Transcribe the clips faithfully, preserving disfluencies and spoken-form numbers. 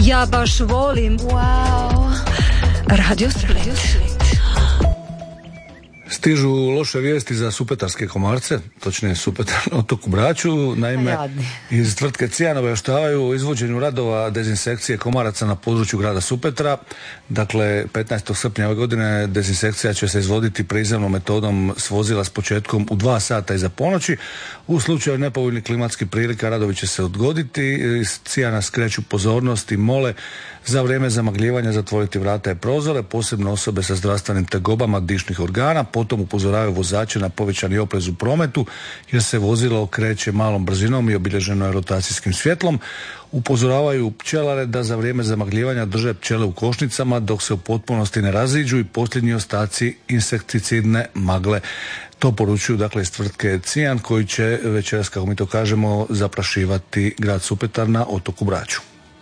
Ja baš volim. Wow. Radio Split. Stižu loše vijesti za supetarske komarce, točnije Supetar na otoku Braču. Naime, iz tvrtke Cijan obavještavaju o izvođenju radova dezinsekcije komaraca na području grada Supetra. Dakle, petnaestog srpnja ove godine dezinsekcija će se izvoditi prizemnom metodom s vozila s početkom u dva sata iza ponoći. U slučaju nepovoljnih klimatskih prilika radovi će se odgoditi. Iz Cijana skreću pozornost i mole za vrijeme zamagljivanja zatvoriti vrata i prozore, posebno osobe sa zdravstvenim tegobama dišnih organa. Potom upozoravaju vozače na povećani oprez u prometu jer se vozilo kreće malom brzinom i obilježeno je rotacijskim svjetlom. Upozoravaju pčelare da za vrijeme zamagljivanja drže pčele u košnicama dok se u potpunosti ne raziđu i posljednji ostaci insekticidne magle. To poručuju dakle iz tvrtke Cijan koji će večeras, kako mi to kažemo, zaprašivati grad Supetar na otoku Braču.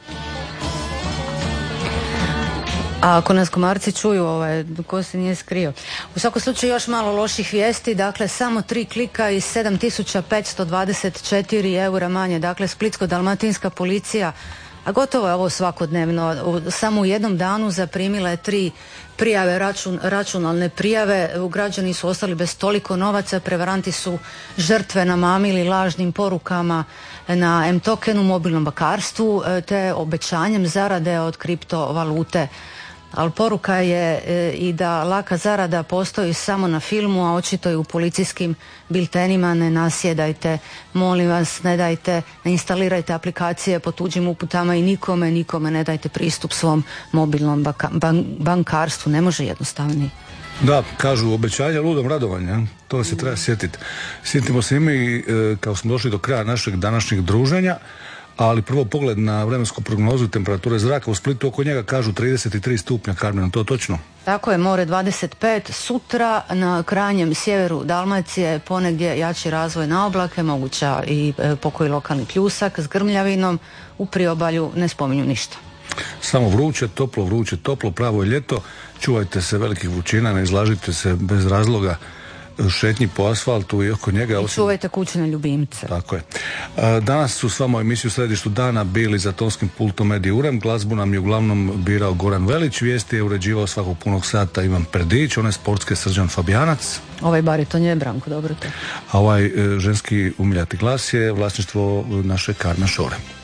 A ako nas komarci čuju, ovaj, ko se nije skrio. U svakom slučaju još malo loših vijesti, dakle samo tri klika i sedam tisuća petsto dvadeset četiri eura manje, dakle Splitsko-dalmatinska policija, a gotovo je ovo svakodnevno, samo u jednom danu zaprimila je tri prijave, račun, računalne prijave, građani su ostali bez toliko novaca, prevaranti su žrtve namamili lažnim porukama na M-tokenu, mobilnom bankarstvu, te obećanjem zarade od kriptovalute. Ali poruka je e, i da laka zarada postoji samo na filmu, a očito i u policijskim biltenima. Ne nasjedajte, molim vas, ne dajte, ne instalirajte aplikacije po tuđim uputama i nikome, nikome ne dajte pristup svom mobilnom baka, ban, bankarstvu. Ne može jednostavnije. Da, kažu obećanje ludom radovanja, to se treba sjetiti. Sjetimo se i mi e, kao smo došli do kraja našeg današnjeg druženja, ali prvo pogled na vremensku prognozu temperature zraka u Splitu, oko njega kažu trideset tri stupnja, Karmena, to točno? Tako je, more dvadeset pet, sutra na krajnjem sjeveru Dalmacije ponegdje jači razvoj na oblake, moguća i e, pokoji lokalni pljusak s grmljavinom, u priobalju ne spominju ništa. Samo vruće, toplo, vruće, toplo, pravo je ljeto, čuvajte se velikih vrućina, ne izlažite se bez razloga šetnji po asfaltu i oko njega. I čuvajte kućne ljubimce. Tako je. Danas su s vama u emisiju Središtu dana bili za tonskim pultom Edi Urem, glazbu nam je uglavnom birao Goran Velić, vijesti je uređivao svakog punog sata Ivan Perdić, one sportske Srđan Fabijanac. Ovaj bariton je Branko Dobrote. A ovaj ženski umiljati glas je vlasništvo naše Karna Šore.